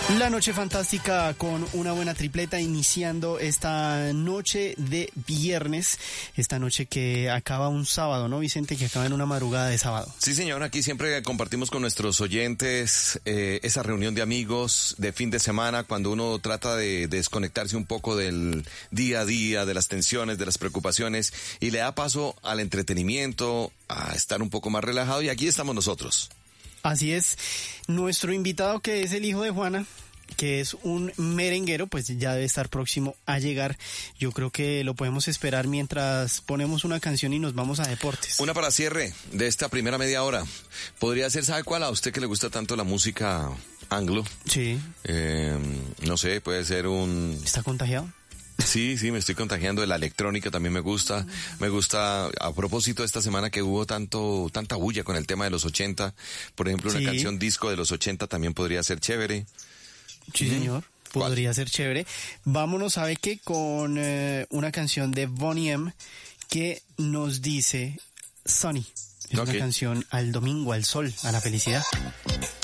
La noche fantástica con una buena tripleta iniciando esta noche de viernes, esta noche que acaba un sábado, ¿no, Vicente? Que acaba en una madrugada de sábado. Sí, señor, aquí siempre compartimos con nuestros oyentes esa reunión de amigos de fin de semana cuando uno trata de desconectarse un poco del día a día, de las tensiones, de las preocupaciones y le da paso al entretenimiento, a estar un poco más relajado y aquí estamos nosotros. Así es, nuestro invitado que es el hijo de Juana, que es un merenguero, pues ya debe estar próximo a llegar. Yo creo que lo podemos esperar mientras ponemos una canción y nos vamos a deportes. Una para cierre de esta primera media hora. Podría ser, ¿sabe cuál? A usted que le gusta tanto la música anglo. Sí. No sé, puede ser un... ¿Está contagiado? Sí, me estoy contagiando de la electrónica, también me gusta, a propósito de esta semana que hubo tanta bulla con el tema de los 80, por ejemplo una canción disco de los 80 también podría ser chévere. Sí, señor, podría ser chévere. Vámonos, ¿sabe qué? Con una canción de Boney M que nos dice Sunny, es una canción al domingo, al sol, a la felicidad.